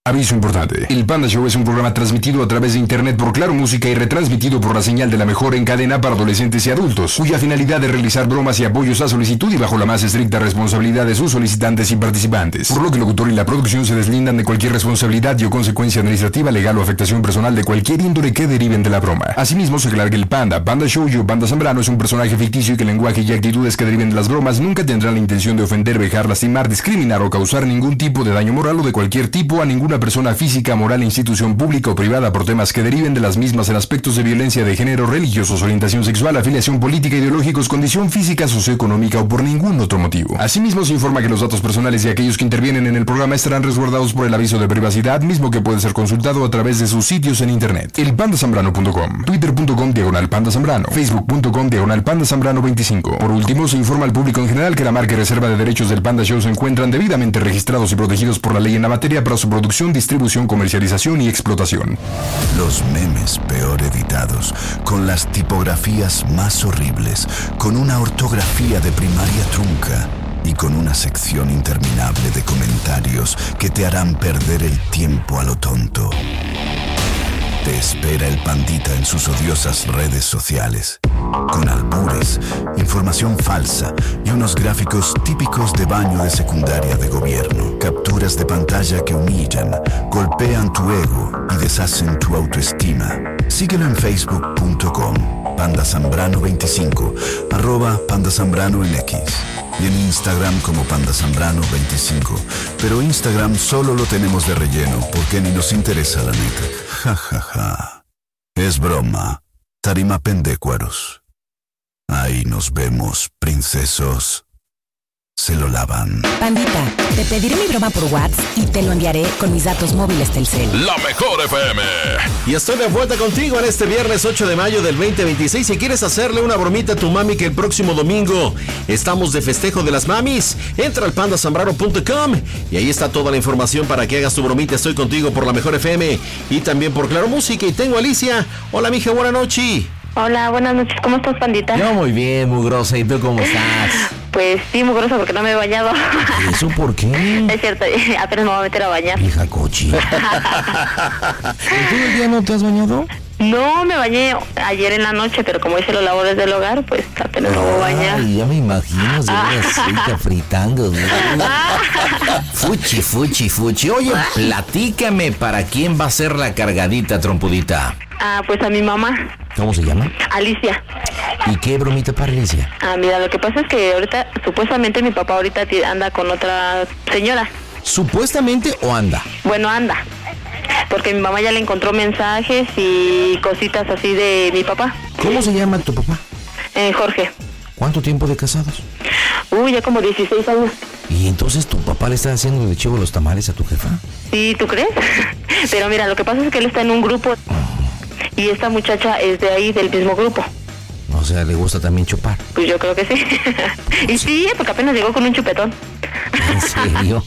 Aviso importante. El Panda Show es un programa transmitido a través de internet por Claro Música y retransmitido por la señal de la mejor en cadena para adolescentes y adultos, cuya finalidad es realizar bromas y apoyos a solicitud y bajo la más estricta responsabilidad de sus solicitantes y participantes. Por lo que el locutor y la producción se deslindan de cualquier responsabilidad y o consecuencia administrativa, legal o afectación personal de cualquier índole que deriven de la broma. Asimismo, se aclara que el Panda Show y Panda Zambrano es un personaje ficticio y que el lenguaje y actitudes que deriven de las bromas nunca tendrán la intención de ofender, vejar, lastimar, discriminar o causar ningún tipo de daño moral o de cualquier tipo a ninguna persona física, moral, institución pública o privada por temas que deriven de las mismas en aspectos de violencia de género, religiosos, orientación sexual, afiliación política, ideológicos, condición física, socioeconómica o por ningún otro motivo. Asimismo, se informa que los datos personales de aquellos que intervienen en el programa estarán resguardados por el aviso de privacidad, mismo que puede ser consultado a través de sus sitios en internet. elpandasambrano.com, twitter.com/pandazambrano, facebook.com/pandazambrano25. Por último, se informa al público en general que la marca y reserva de derechos del Panda Show se encuentran debidamente registrados y protegidos por la ley en la materia para su producción, distribución, comercialización y explotación. Los memes peor editados, con las tipografías más horribles, con una ortografía de primaria trunca y con una sección interminable de comentarios que te harán perder el tiempo a lo tonto. Te espera el Pandita en sus odiosas redes sociales, con albures, información falsa y unos gráficos típicos de baño de secundaria de gobierno. Capturas de pantalla que humillan, golpean tu ego y deshacen tu autoestima. Síguelo en facebook.com, pandazambrano25, @pandazambrano en X. Y en Instagram como pandazambrano25. Pero Instagram solo lo tenemos de relleno porque ni nos interesa la neta. Ja, ja, ja. Es broma. Tarima pendecuaros. Ahí nos vemos, princesos. Se lo lavan. Pandita, te pediré mi broma por WhatsApp y te lo enviaré con mis datos móviles Telcel. La mejor FM. Y estoy de vuelta contigo en este viernes 8 de mayo del 2026. Si quieres hacerle una bromita a tu mami que el próximo domingo estamos de festejo de las mamis, entra al pandazambrano.com y ahí está toda la información para que hagas tu bromita. Estoy contigo por la mejor FM y también por Claro Música. Y tengo a Alicia. Hola, mija, buenas noches. Hola, buenas noches. ¿Cómo estás, Pandita? Yo muy bien, mugrosa. ¿Y tú cómo estás? Pues sí, mugrosa porque no me he bañado. ¿Eso por qué? Es cierto, apenas me voy a meter a bañar. Hija cochi. ¿Y tú el día no te has bañado? No, me bañé ayer en la noche, pero como hice los labores del hogar, pues apenas me voy a bañar. Ay, ya me imagino, se ve aceite fritando. Fuchi. Oye, platícame, ¿para quién va a ser la cargadita, trompudita? Pues a mi mamá. ¿Cómo se llama? Alicia. ¿Y qué bromita para Alicia? Mira, lo que pasa es que ahorita, supuestamente mi papá ahorita anda con otra señora. ¿Supuestamente o anda? Bueno, anda. Porque mi mamá ya le encontró mensajes y cositas así de mi papá. ¿Cómo se llama tu papá? Jorge. ¿Cuánto tiempo de casados? Ya como 16 años. ¿Y entonces tu papá le está haciendo de chivo los tamales a tu jefa? Sí, ¿tú crees? Pero mira, lo que pasa es que él está en un grupo y esta muchacha es de ahí, del mismo grupo. O sea, ¿le gusta también chupar? Pues yo creo que sí. Y sí, porque apenas llegó con un chupetón. ¿En serio?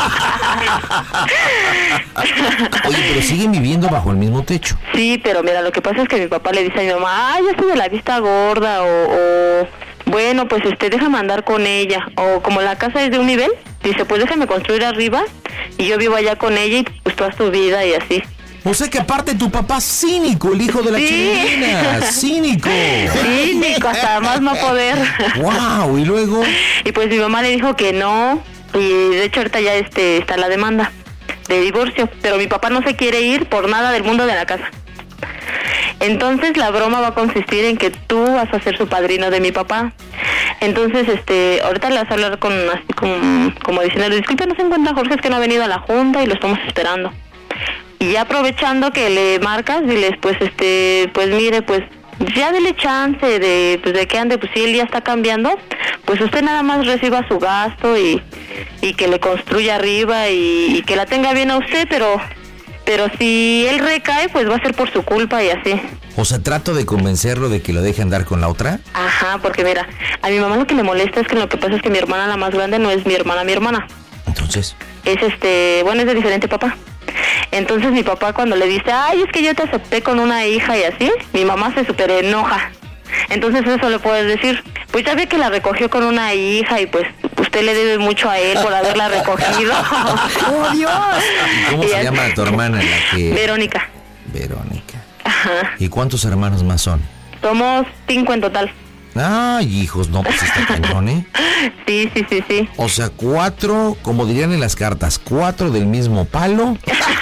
Oye, pero siguen viviendo bajo el mismo techo. Sí, pero mira, lo que pasa es que mi papá le dice a mi mamá, ya estoy de la vista gorda, o bueno, pues déjame andar con ella. O como la casa es de un nivel, dice, pues déjame construir arriba y yo vivo allá con ella y pues toda su vida y así. O sea que aparte tu papá cínico, el hijo de la chilindrina, cínico. Cínico, hasta más no poder. Wow, ¿y luego? Y pues mi mamá le dijo que no, y de hecho ahorita ya está la demanda de divorcio, pero mi papá no se quiere ir por nada del mundo de la casa. Entonces la broma va a consistir en que tú vas a ser su padrino de mi papá. Entonces, ahorita le vas a hablar como diciendo, disculpe, no se encuentra Jorge, es que no ha venido a la junta y lo estamos esperando. Y ya aprovechando que le marcas, diles, pues mire, pues ya dele chance de que ande, pues si él ya está cambiando, pues usted nada más reciba su gasto y que le construya arriba y que la tenga bien a usted, pero si él recae, pues va a ser por su culpa y así. O sea, trato de convencerlo de que lo deje andar con la otra. Ajá, porque mira, a mi mamá lo que le molesta es que lo que pasa es que mi hermana, la más grande, no es mi hermana. Entonces. Es es de diferente papá. Entonces mi papá cuando le dice, ay, es que yo te acepté con una hija y así, mi mamá se súper enoja. Entonces eso le puedes decir, Pues ya ve que la recogió con una hija y pues usted le debe mucho a él por haberla recogido. ¡Oh, Dios! ¿Cómo se llama tu hermana? Verónica. Verónica. Ajá. ¿Y cuántos hermanos más son? Somos 5 en total. Ay, hijos, no, pues está cañón, ¿eh? Sí. O sea, 4, como dirían en las cartas, 4 del mismo palo.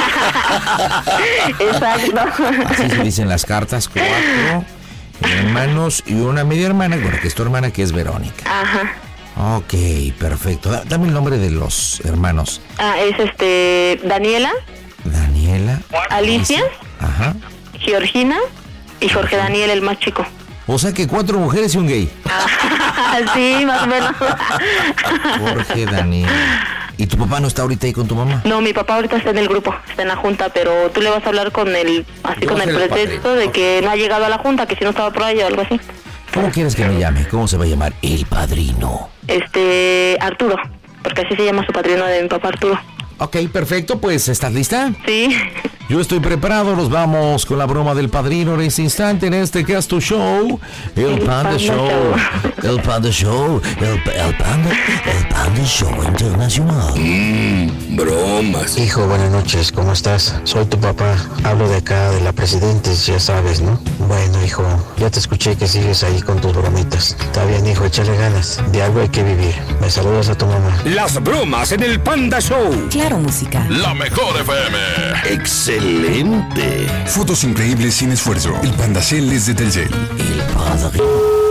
Exacto. Así se dicen las cartas, 4 hermanos y una media hermana, bueno, que es tu hermana, que es Verónica. Ajá. Ok, perfecto. Dame el nombre de los hermanos. Es Daniela. Daniela. Alicia. Ajá. Georgina y Jorge Daniel, el más chico. O sea que 4 mujeres y un gay. Sí, más o menos. Jorge Daniel. ¿Y tu papá no está ahorita ahí con tu mamá? No, mi papá ahorita está en el grupo, está en la junta, pero tú le vas a hablar con el pretexto de que no ha llegado a la junta, que si no estaba por ahí o algo así. ¿Cómo quieres que me llame? ¿Cómo se va a llamar? El padrino. Arturo, porque así se llama su padrino de mi papá, Arturo. Ok, perfecto, pues, ¿estás lista? Sí. Yo estoy preparado, nos vamos con la broma del padrino en este instante, en este Cast Show, el Panda Show, el Panda Show, el Panda Show Internacional. Bromas. Hijo, buenas noches, ¿cómo estás? Soy tu papá, hablo de acá de la Presidentes, ya sabes, ¿no? Bueno, hijo, ya te escuché que sigues ahí con tus bromitas. Está bien, hijo, échale ganas, de algo hay que vivir. Me saludas a tu mamá. Las bromas en el Panda Show. Claro, música. La mejor FM. Excelente. Fotos increíbles sin esfuerzo. El Pandacel es de Telcel. El padrino.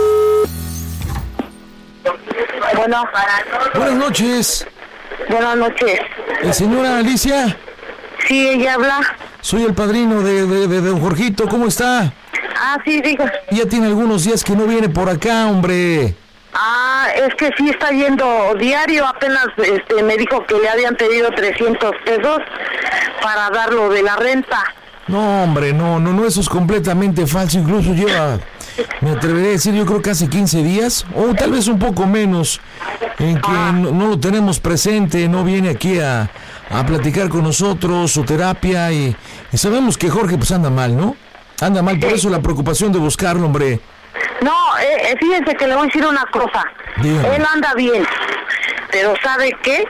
Bueno. Buenas noches. Buenas noches. Señora Alicia, Sí, ella habla. soy el padrino de don Jorgito, ¿cómo está? Sí, diga. Ya tiene algunos días que no viene por acá, hombre. Es que sí está yendo diario, apenas me dijo que le habían pedido 300 pesos para darlo de la renta. No, hombre, no, eso es completamente falso. Incluso lleva, me atreveré a decir, yo creo que hace 15 días, o tal vez un poco menos, en que no lo tenemos presente, no viene aquí a platicar con nosotros, su terapia, y sabemos que Jorge pues anda mal, ¿no? Anda mal, por eso la preocupación de buscarlo, hombre. No, fíjense que le voy a decir una cosa. Dígame. Él anda bien, pero ¿sabe qué?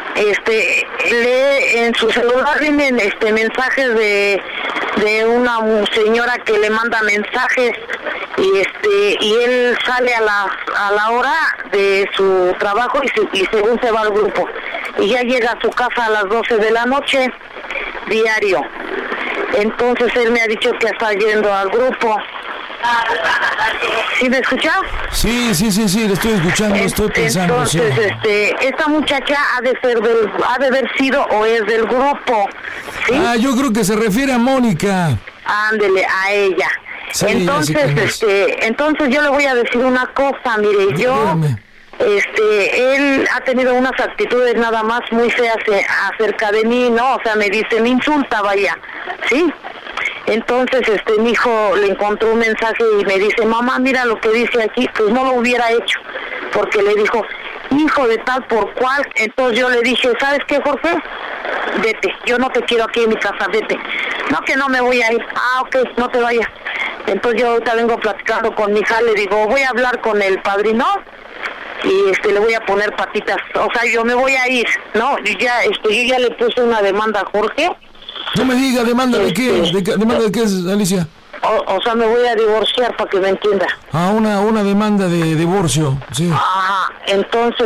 En su celular vienen mensajes de una señora que le manda mensajes y él sale a la hora de su trabajo y según se va al grupo y ya llega a su casa a las 12 de la noche diario. Entonces él me ha dicho que está yendo al grupo. ¿Sí me escucha? Sí, le estoy escuchando, estoy pensando. Entonces, sí. Esta muchacha ha de haber sido o es del grupo, ¿sí? Yo creo que se refiere a Mónica. Ándele, a ella. Sí, Entonces, entonces yo le voy a decir una cosa, mire, Dígame. Él ha tenido unas actitudes nada más muy feas acerca de mí, ¿no? O sea, me insulta, vaya, ¿sí? Entonces, mi hijo le encontró un mensaje y me dice, mamá, mira lo que dice aquí, pues no lo hubiera hecho, porque le dijo, hijo de tal por cual. Entonces yo le dije, ¿sabes qué, Jorge? Vete, yo no te quiero aquí en mi casa, vete. No, que no me voy a ir. Ok, no te vayas. Entonces yo ahorita vengo platicando con mi hija, le digo, voy a hablar con el padrino y le voy a poner patitas, o sea, yo me voy a ir, ¿no? Yo ya le puse una demanda a Jorge. No me diga, ¿demanda de qué? ¿Demanda de qué es, Alicia? O sea, me voy a divorciar para que me entienda. Una demanda de divorcio, sí. Ajá, entonces,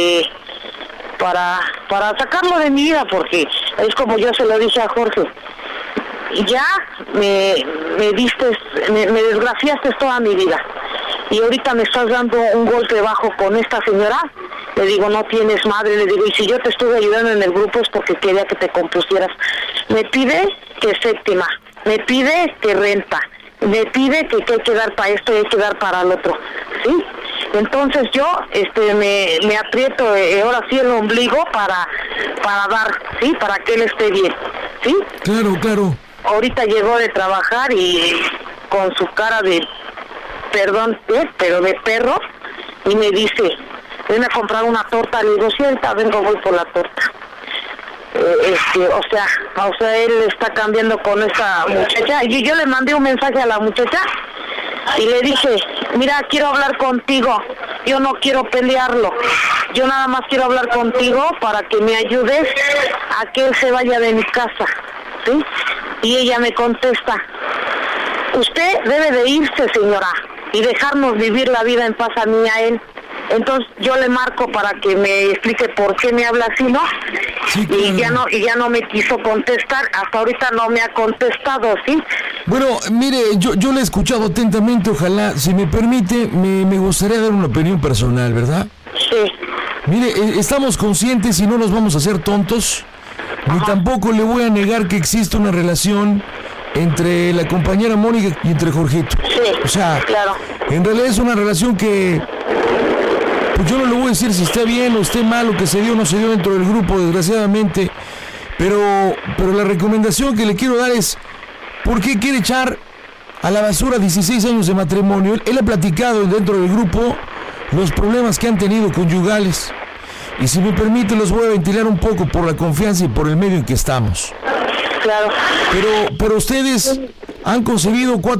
para sacarlo de mi vida, porque es como yo se lo dije a Jorge, ya me desgraciaste toda mi vida, y ahorita me estás dando un golpe bajo con esta señora. Le digo, no tienes madre, le digo, y si yo te estuve ayudando en el grupo es porque quería que te compusieras. Me pide que séptima, me pide que renta, me pide que hay que dar para esto y hay que dar para el otro, ¿sí? Entonces yo me aprieto ahora sí el ombligo para dar, ¿sí? Para que él esté bien, ¿sí? Claro. Ahorita llegó de trabajar y con su cara de, perdón, pero de perro, y me dice, ven a comprar una torta. Le digo, sí, ahorita voy por la torta. O sea, él está cambiando con esa muchacha. Y yo le mandé un mensaje a la muchacha y le dije, mira, quiero hablar contigo. yo no quiero pelearlo. Yo nada más quiero hablar contigo para que me ayudes a que él se vaya de mi casa, ¿sí? Y ella me contesta, usted debe de irse, señora, y dejarnos vivir la vida en paz a mí y a él. Entonces yo le marco para que me explique por qué me habla así, ¿no? Sí, claro. y ya no me quiso contestar, hasta ahorita no me ha contestado, ¿sí? Bueno, mire, yo le he escuchado atentamente, ojalá, si me permite, me gustaría dar una opinión personal, ¿verdad? Sí. Mire, estamos conscientes y no nos vamos a hacer tontos, ni tampoco le voy a negar que existe una relación entre la compañera Mónica y entre Jorgito. Sí, o sea, claro. En realidad es una relación que... Pues yo no le voy a decir si está bien o esté mal o que se dio o no se dio dentro del grupo, desgraciadamente, pero la recomendación que le quiero dar es, ¿por qué quiere echar a la basura 16 años de matrimonio? Él ha platicado dentro del grupo los problemas que han tenido conyugales, y si me permite los voy a ventilar un poco por la confianza y por el medio en que estamos. Claro. Pero ustedes han concebido 4